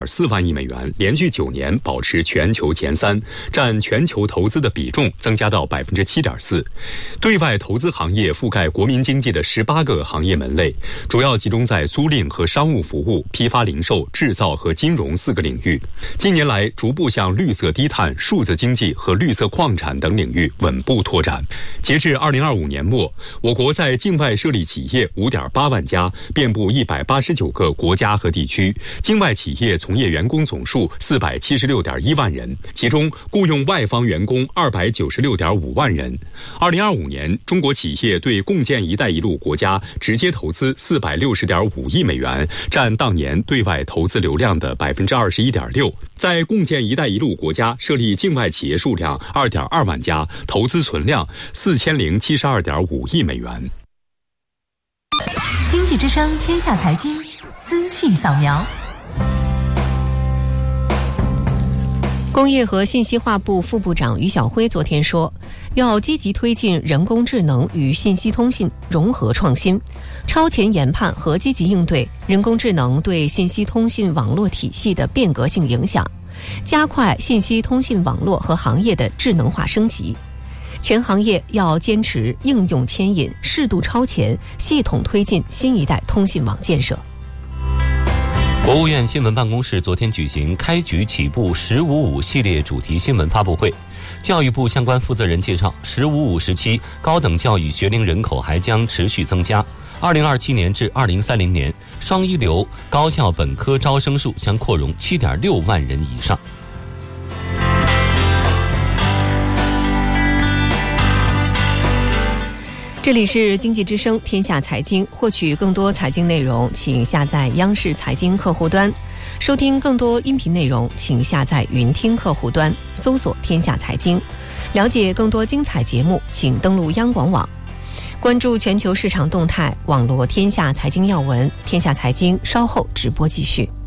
4万亿美元，连续9年保持全球前3，占全球投资的比重增加到 7.4%。对外投资行业覆盖国民经济的18个行业门类，主要集中在租赁和商务服务、批发零售、制造和金融4个领域。近年来，逐步向绿色低碳、数字经济和绿色矿产等领域稳步拓展。截至2025年末，我国在境外设立企业 5.8 万家，遍布189个国家和地区，境外企业从业员工总数 476.1 万人，其中雇用外方员工 296.5 万人。2025年，中国企业对共建“一带一路”国家直接投资 460.5 亿美元，占当年对外投资流量的 21.6%。在共建“一带一路”国家设立境外企业数量 2.2 万家，投资存量 4072.5 亿美元。 经济之声天下财经资讯扫描。工业和信息化部副部长于晓辉昨天说，要积极推进人工智能与信息通信融合创新，超前研判和积极应对人工智能对信息通信网络体系的变革性影响，加快信息通信网络和行业的智能化升级。全行业要坚持应用牵引，适度超前，系统推进新一代通信网建设。 国务院新闻办公室昨天举行开局起步“1055”系列主题新闻发布会。教育部相关负责人介绍，“1055”时期高等教育学龄人口还将持续增加。2027年至2030年，双一流高校本科招生数将扩容7.6万人以上。 这里是经济之声天下财经，获取更多财经内容请下载央视财经客户端，收听更多音频内容请下载云听客户端，搜索天下财经。了解更多精彩节目请登录央广网。关注全球市场动态，网罗天下财经要闻。天下财经稍后直播继续。